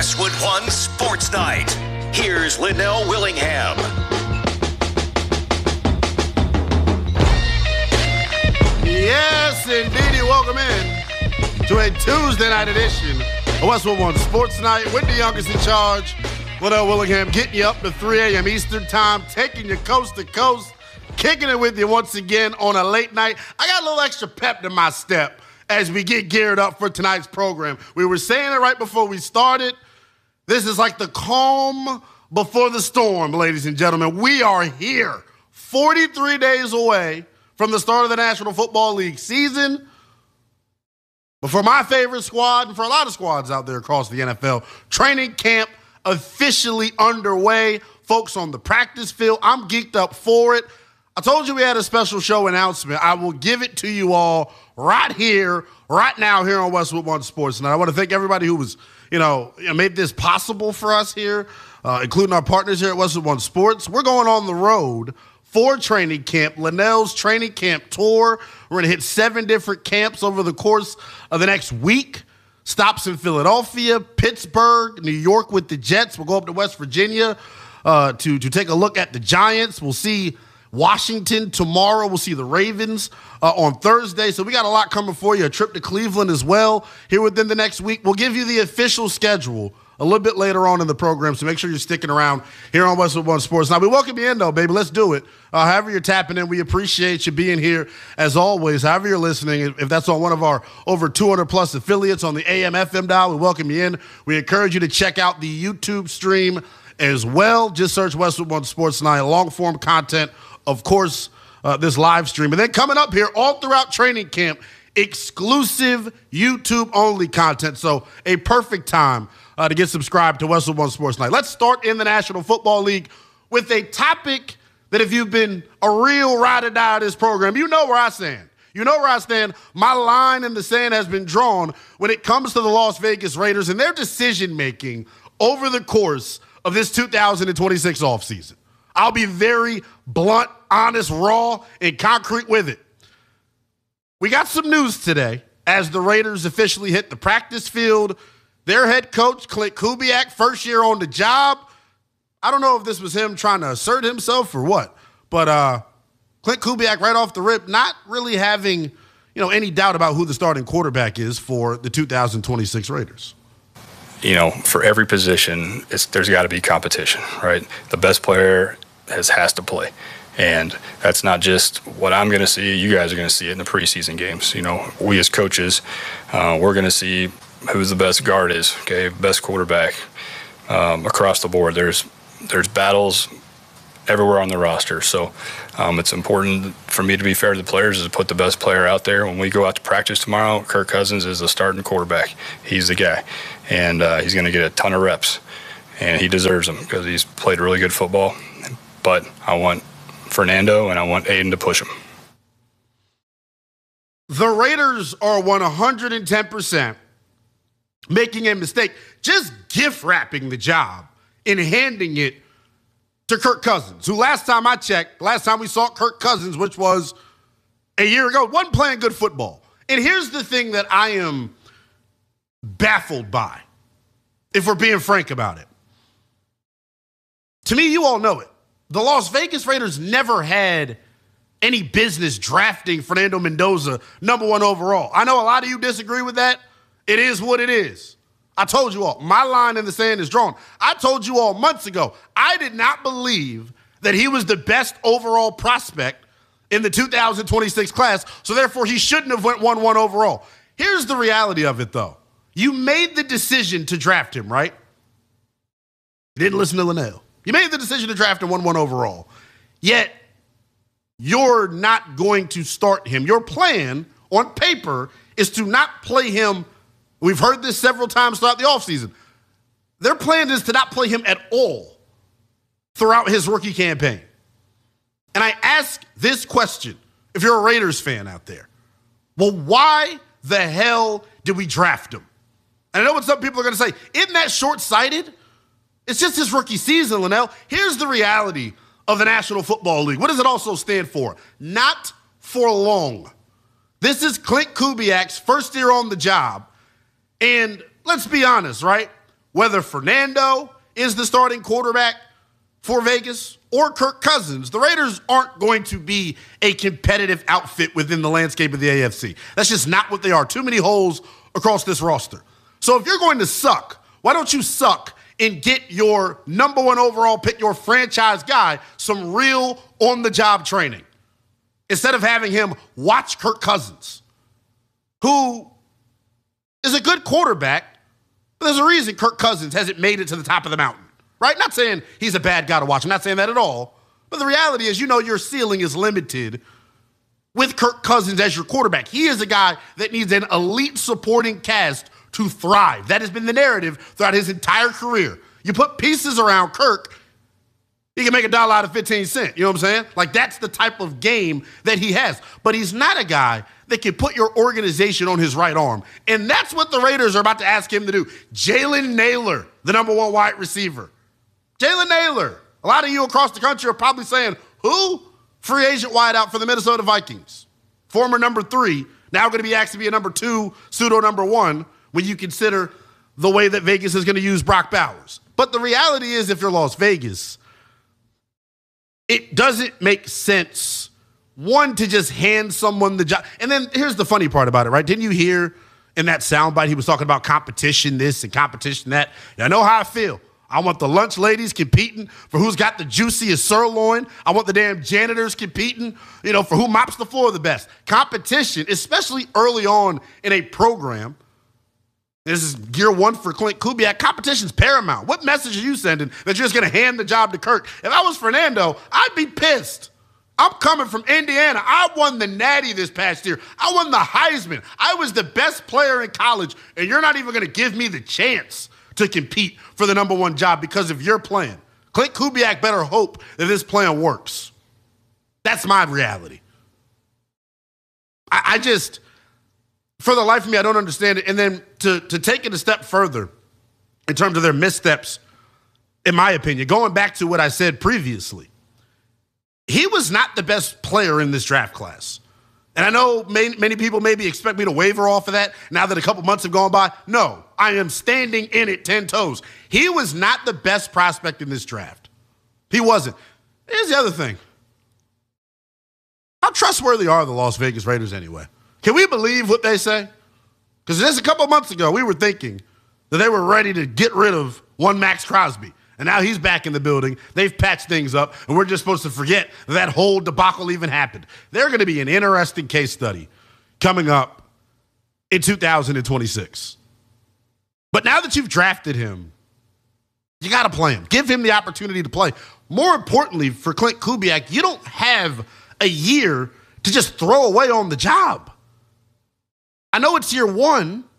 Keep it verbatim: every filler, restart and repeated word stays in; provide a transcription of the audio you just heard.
Westwood One Sports Night. Here's Linnell Willingham. Yes, indeed. Welcome in to a Tuesday night edition of Westwood One Sports Night with the youngest in charge, Linnell Willingham, getting you up to three a.m. Eastern time, taking you coast to coast, kicking it with you once again on a late night. I got a little extra pep in my step as we get geared up for tonight's program. We were saying it right before we started. This is like the calm before the storm, ladies and gentlemen. We are here, forty-three days away from the start of the National Football League season. But for my favorite squad, and for a lot of squads out there across the N F L, training camp officially underway. Folks on the practice field, I'm geeked up for it. I told you we had a special show announcement. I will give it to you all right here, right now here on Westwood One Sports. And I want to thank everybody who was, you know, made this possible for us here, uh, including our partners here at Westwood One Sports. We're going on the road for training camp, Linnell's training camp tour. We're going to hit seven different camps over the course of the next week. Stops in Philadelphia, Pittsburgh, New York with the Jets. We'll go up to West Virginia uh, to, to take a look at the Giants. We'll see Washington tomorrow. We'll see the Ravens uh, on Thursday. So we got a lot coming for you. A trip to Cleveland as well here within the next week. We'll give you the official schedule a little bit later on in the program, so make sure you're sticking around here on Westwood One Sports. Now, we welcome you in, though, baby. Let's do it. Uh, however you're tapping in, we appreciate you being here, as always. However you're listening, if that's on one of our over two hundred plus affiliates on the A M F M dial, we welcome you in. We encourage you to check out the YouTube stream as well. Just search Westwood One Sports Night, long-form content, of course, uh, this live stream. And then coming up here all throughout training camp, exclusive YouTube-only content. So a perfect time Uh, to get subscribed to Westwood One Sports Night. Let's start in the National Football League with a topic that if you've been a real ride or die of this program, you know where I stand. You know where I stand. My line in the sand has been drawn when it comes to the Las Vegas Raiders and their decision-making over the course of this two thousand twenty-six offseason. I'll be very blunt, honest, raw, and concrete with it. We got some news today as the Raiders officially hit the practice field. Their head coach, Klint Kubiak, first year on the job. I don't know if this was him trying to assert himself or what, but uh, Klint Kubiak right off the rip, not really having, you know, any doubt about who the starting quarterback is for the two thousand twenty-six Raiders. You know, for every position, it's, there's got to be competition, right? The best player has has to play. And that's not just what I'm going to see. You guys are going to see it in the preseason games. You know, we as coaches, uh, we're going to see who's the best guard is, okay, best quarterback um, across the board. There's there's battles everywhere on the roster. So um, it's important for me to be fair to the players is to put the best player out there. When we go out to practice tomorrow, Kirk Cousins is the starting quarterback. He's the guy. And uh, he's going to get a ton of reps. And he deserves them because he's played really good football. But I want Fernando and I want Aiden to push him. The Raiders are one hundred ten percent making a mistake, just gift wrapping the job and handing it to Kirk Cousins, who last time I checked, last time we saw Kirk Cousins, which was a year ago, wasn't playing good football. And here's the thing that I am baffled by, if we're being frank about it. To me, you all know it. The Las Vegas Raiders never had any business drafting Fernando Mendoza number one overall. I know a lot of you disagree with that. It is what it is. I told you all, my line in the sand is drawn. I told you all months ago, I did not believe that he was the best overall prospect in the two thousand twenty-six class, so therefore he shouldn't have went one one overall. Here's the reality of it, though. You made the decision to draft him, right? You didn't listen to Linnell. You made the decision to draft him one one overall. Yet, you're not going to start him. Your plan on paper is to not play him. We've heard this several times throughout the offseason. Their plan is to not play him at all throughout his rookie campaign. And I ask this question, if you're a Raiders fan out there, well, why the hell did we draft him? And I know what some people are going to say. Isn't that short-sighted? It's just his rookie season, Linnell. Here's the reality of the National Football League. What does it also stand for? Not for long. This is Klint Kubiak's first year on the job. And let's be honest, right? whether Fernando is the starting quarterback for Vegas or Kirk Cousins, the Raiders aren't going to be a competitive outfit within the landscape of the A F C. That's just not what they are. Too many holes across this roster. So if you're going to suck, why don't you suck and get your number one overall pick, your franchise guy, some real on-the-job training instead of having him watch Kirk Cousins, who is a good quarterback, but there's a reason Kirk Cousins hasn't made it to the top of the mountain, right? Not saying he's a bad guy to watch. I'm not saying that at all. But the reality is, you know, your ceiling is limited with Kirk Cousins as your quarterback. He is a guy that needs an elite supporting cast to thrive. That has been the narrative throughout his entire career. You put pieces around Kirk, he can make a dollar out of fifteen cents. You know what I'm saying? Like, that's the type of game that he has. But he's not a guy that can put your organization on his right arm. And that's what the Raiders are about to ask him to do. Jalen Nailor, the number one wide receiver. Jalen Nailor. A lot of you across the country are probably saying, who? Free agent wideout for the Minnesota Vikings. Former number three, now going to be asked to be a number two, pseudo number one, when you consider the way that Vegas is going to use Brock Bowers. But the reality is, if you're Las Vegas, it doesn't make sense, one, to just hand someone the job. And then here's the funny part about it, right? Didn't you hear in that soundbite he was talking about competition this and competition that? I know how I feel. I want the lunch ladies competing for who's got the juiciest sirloin. I want the damn janitors competing, you know, for who mops the floor the best. Competition, especially early on in a program. This is year one for Clint Kubiak. Competition's paramount. What message are you sending that you're just going to hand the job to Kirk? If I was Fernando, I'd be pissed. I'm coming from Indiana. I won the Natty this past year. I won the Heisman. I was the best player in college, and you're not even going to give me the chance to compete for the number one job because of your plan. Clint Kubiak better hope that this plan works. That's my reality. I, I just, for the life of me, I don't understand it. And then to, to take it a step further in terms of their missteps, in my opinion, going back to what I said previously, he was not the best player in this draft class. And I know many, many people maybe expect me to waver off of that now that a couple months have gone by. No, I am standing in it ten toes. He was not the best prospect in this draft. He wasn't. Here's the other thing. How trustworthy are the Las Vegas Raiders anyway? Can we believe what they say? Because just a couple months ago, we were thinking that they were ready to get rid of one Max Crosby. And now he's back in the building. They've patched things up, and we're just supposed to forget that, that whole debacle even happened. They're going to be an interesting case study coming up in two thousand twenty-six. But now that you've drafted him, you got to play him. Give him the opportunity to play. More importantly, for Clint Kubiak, you don't have a year to just throw away on the job. I know it's year one,